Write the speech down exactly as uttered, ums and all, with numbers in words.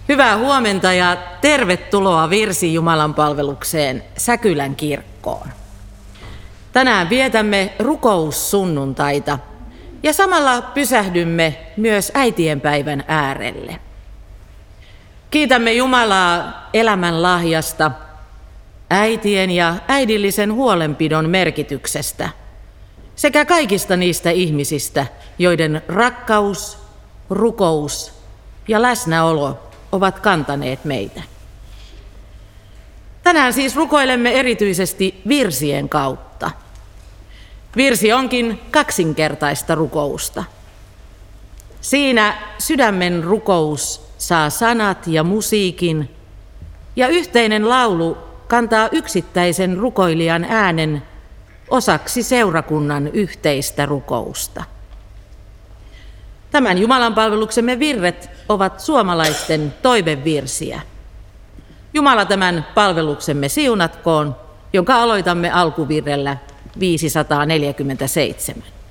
Hyvää huomenta ja tervetuloa Virsi Jumalan palvelukseen Säkylän kirkkoon. Tänään vietämme rukoussunnuntaita ja samalla pysähdymme myös äitienpäivän äärelle. Kiitämme Jumalaa elämän lahjasta, äitien ja äidillisen huolenpidon merkityksestä sekä kaikista niistä ihmisistä, joiden rakkaus, rukous ja läsnäolo ovat kantaneet meitä. Tänään siis rukoilemme erityisesti virsien kautta. Virsi onkin kaksinkertaista rukousta. Siinä sydämen rukous saa sanat ja musiikin, ja yhteinen laulu kantaa yksittäisen rukoilijan äänen osaksi seurakunnan yhteistä rukousta. Tämän Jumalanpalveluksemme virret ovat suomalaisten toivevirsiä. Jumala tämän palveluksemme siunatkoon, jonka aloitamme alkuvirrellä viisisataaneljäkymmentäseitsemän.